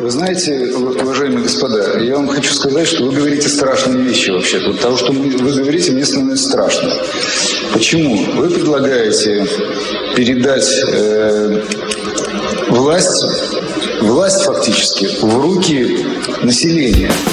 Вы знаете, уважаемые господа, я вам хочу сказать, что вы говорите страшные вещи вообще-то. Того, что вы говорите, мне становится страшно. Почему? Вы предлагаете передать власть фактически в руки населения.